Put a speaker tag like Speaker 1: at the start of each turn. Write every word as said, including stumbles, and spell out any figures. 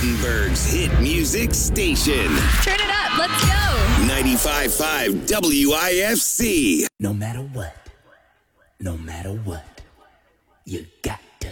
Speaker 1: Gothenburg's hit music station.
Speaker 2: Turn it up. Let's go.
Speaker 1: ninety-five point five W I F C.
Speaker 3: No matter what, no matter what, you got